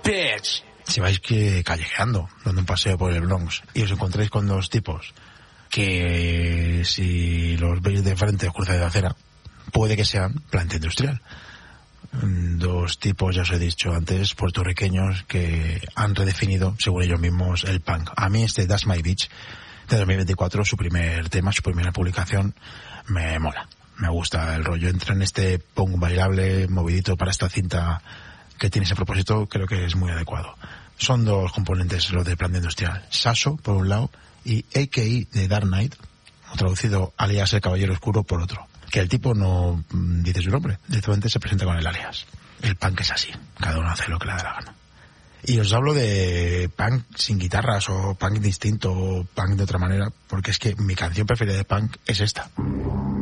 bitch. Si vais callejeando, dando un paseo por el Bronx, y os encontráis con dos tipos que si los veis de frente o cruzáis de acera, puede que sean planta industrial. Dos tipos, ya os he dicho antes, puertorriqueños que han redefinido, según ellos mismos, el punk. A mí That's My Bitch de 2024, su primer tema, su primera publicación, me mola. Me gusta el rollo. Entra en este punk bailable, movidito para esta cinta que tiene ese propósito, creo que es muy adecuado. Son dos componentes los de planta industrial. Sasso, por un lado, y AKI de Dark Knight, o traducido alias el Caballero Oscuro, por otro. Que el tipo no dice su nombre, directamente se presenta con el alias. El punk es así, cada uno hace lo que le da la gana. Y os hablo de punk sin guitarras, o punk distinto, o punk de otra manera, porque es que mi canción preferida de punk es esta.